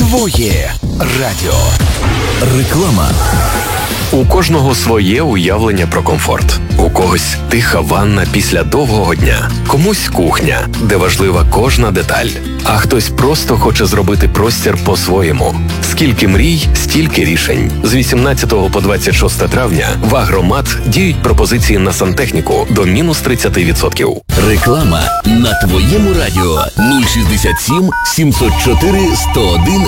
Твоє радіо. Реклама. У кожного своє уявлення про комфорт. У когось тиха ванна після довгого дня, комусь кухня, де важлива кожна деталь. А хтось просто хоче зробити простір по-своєму. Скільки мрій, стільки рішень. З 18 по 26 травня в Агромат діють пропозиції на сантехніку до мінус 30%. Реклама на Твоєму радіо. 067 704 101